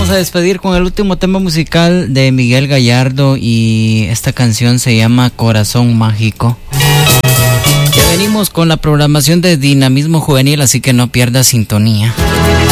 vamos a despedir con el último tema musical de Miguel Gallardo y esta canción se llama Corazón Mágico. Ya venimos con la programación de Dinamismo Juvenil, así que no pierdas sintonía.